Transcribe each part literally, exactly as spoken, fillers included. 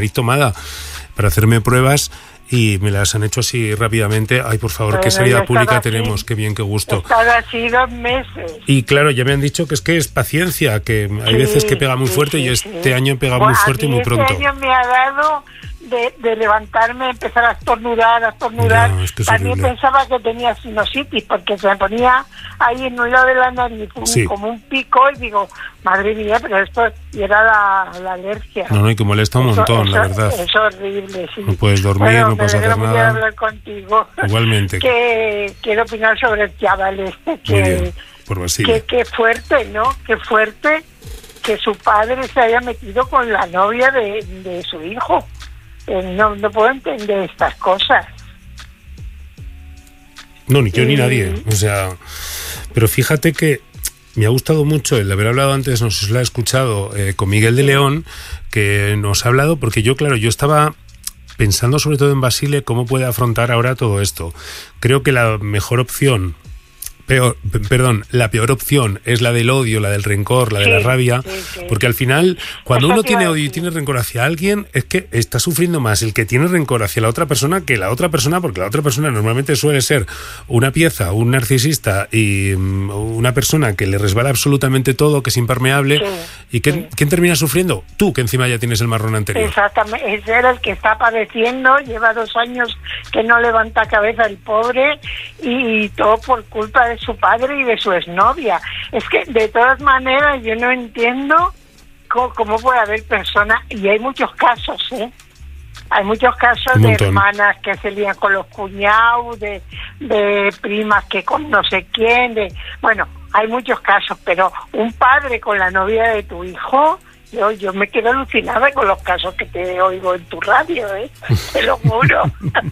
tomada para hacerme pruebas y me las han hecho así rápidamente. Ay, por favor, bueno, qué sanidad pública así, tenemos, qué bien, qué gusto. He estado así dos meses. Y claro, ya me han dicho que es que es paciencia, que hay sí, veces que pega muy sí, fuerte sí, y este sí. año pega bueno, muy fuerte y muy pronto. Este año me ha dado de, de levantarme, empezar a estornudar, a estornudar. No, es que es También horrible. Pensaba que tenía sinusitis porque se me ponía ahí en un lado de la nariz un, sí. como un pico y digo, madre mía, pero esto y era la, la alergia. No, no, y que molesta un montón, eso, la verdad. Es horrible, sí. No puedes dormir, bueno, no puedes hacer nada. Hablar contigo. Igualmente. Que quiero opinar sobre el chaval este. Que, Muy bien, por Basile. Que, que fuerte, ¿no? Qué fuerte que su padre se haya metido con la novia de, de su hijo. Eh, no, no puedo entender estas cosas. No, ni yo y... ni nadie. O sea, pero fíjate que me ha gustado mucho el haber hablado antes, no sé si lo he escuchado, eh, con Miguel de León, que nos ha hablado, porque yo, claro, yo estaba pensando sobre todo en Basile, cómo puede afrontar ahora todo esto. Creo que la mejor opción, peor, perdón, la peor opción es la del odio, la del rencor, la de sí, la rabia, sí, sí. Porque al final, cuando uno tiene odio y tiene rencor hacia alguien, es que está sufriendo más el que tiene rencor hacia la otra persona que la otra persona, porque la otra persona normalmente suele ser una pieza, un narcisista y um, una persona que le resbala absolutamente todo, que es impermeable. Sí, ¿Y quién, sí. quién termina sufriendo? Tú, que encima ya tienes el marrón anterior. Exactamente, ese era el que está padeciendo, lleva dos años que no levanta cabeza el pobre y, y todo por culpa de su padre y de su exnovia. Es que de todas maneras yo no entiendo cómo, cómo puede haber personas, y hay muchos casos, ¿eh? Hay muchos casos de hermanas que se lían con los cuñados, de, de primas que con no sé quién, de bueno, hay muchos casos, pero un padre con la novia de tu hijo, yo, yo me quedo alucinada con los casos que te oigo en tu radio, ¿eh? Te lo juro.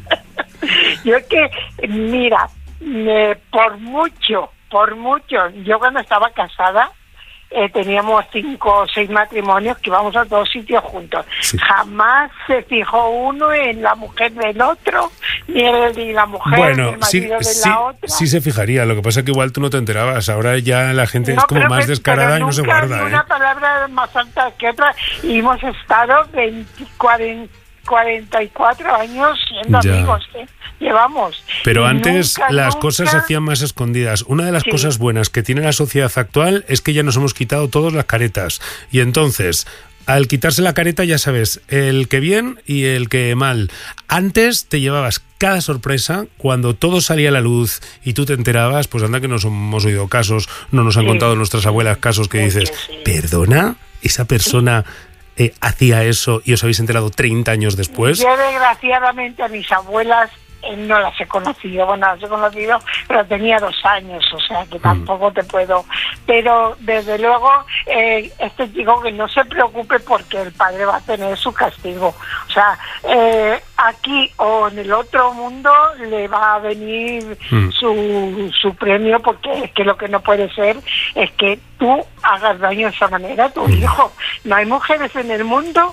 Yo es que, mira, Me, por mucho, por mucho, yo cuando estaba casada eh, teníamos cinco o seis matrimonios que íbamos a todos sitios juntos. Sí. Jamás se fijó uno en la mujer del otro, ni el de la mujer, bueno, ni el marido sí, de sí, la otra. Sí se fijaría, lo que pasa es que igual tú no te enterabas. Ahora ya la gente no, es como más que, descarada y no se guarda. Nunca ¿eh? Una palabra más alta que otra, y hemos estado veinte, cuarenta, cuarenta y cuatro años siendo ya. amigos, ¿eh? Llevamos. Pero y antes nunca, las nunca... cosas se hacían más escondidas. Una de las sí. cosas buenas que tiene la sociedad actual es que ya nos hemos quitado todas las caretas. Y entonces, al quitarse la careta, ya sabes, el que bien y el que mal. Antes te llevabas cada sorpresa cuando todo salía a la luz y tú te enterabas, pues anda que nos hemos oído casos, no nos han sí. contado nuestras abuelas casos que dices, sí, sí. ¿perdona? ¿Esa persona... Sí. Eh, hacía eso y os habéis enterado treinta años después? Yo desgraciadamente a mis abuelas eh, no las he conocido, bueno, las he conocido, pero tenía dos años, o sea que tampoco mm. te puedo, pero desde luego eh, este chico que no se preocupe porque el padre va a tener su castigo, o sea, eh, aquí o en el otro mundo le va a venir mm. su, su premio, porque es que lo que no puede ser es que tú hagas daño de esa manera a tu mm. hijo. No hay mujeres en el mundo.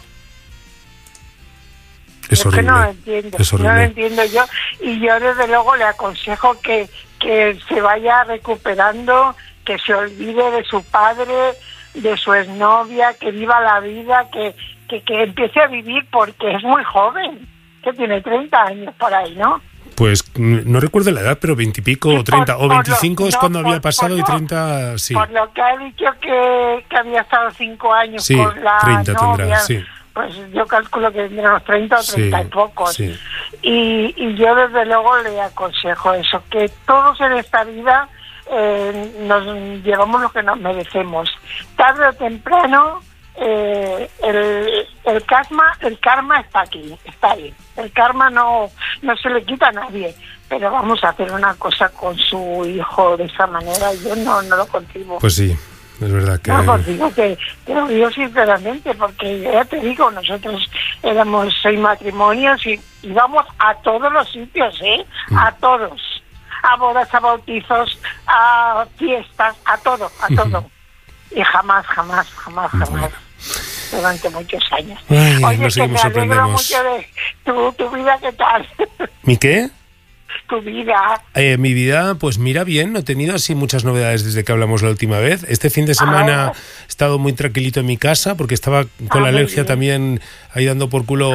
Es, es horrible. Que no lo entiendo, es horrible. No lo entiendo yo, y yo desde luego le aconsejo que, que se vaya recuperando, que se olvide de su padre, de su exnovia, que viva la vida, que, que, que empiece a vivir, porque es muy joven, que tiene treinta años por ahí, ¿no? Pues no recuerdo la edad, pero veintipico o treinta, o veinticinco lo, es no, cuando por, había pasado por y lo, treinta, sí. Por lo que ha dicho que, que había estado cinco años sí, con la treinta novia, tendrá, sí. Pues yo calculo que tendrá unos treinta o treinta sí, y pocos. Sí. Y, y yo desde luego le aconsejo eso, que todos en esta vida eh, nos llevamos lo que nos merecemos. Tarde o temprano eh, el, el karma, el karma está aquí, está ahí. El karma no, no se le quita a nadie, pero vamos a hacer una cosa con su hijo de esa manera, yo no, no lo concibo. Pues sí. Es verdad que... No, pues digo que te lo digo sinceramente, porque ya te digo, nosotros éramos seis matrimonios y íbamos a todos los sitios, ¿eh? Mm. A todos. A bodas, a bautizos, a fiestas, a todo, a todo. Mm-hmm. Y jamás, jamás, jamás, jamás. Bueno. Durante muchos años. Ay, Oye, no sé que cómo me alegro sorprendemos. mucho de tu, tu vida, ¿qué tal? ¿Mi qué? tu vida? Eh, mi vida, pues mira bien, no he tenido así muchas novedades desde que hablamos la última vez. Este fin de semana Ah. he estado muy tranquilito en mi casa porque estaba con Ah, la muy alergia bien. también ahí dando por culo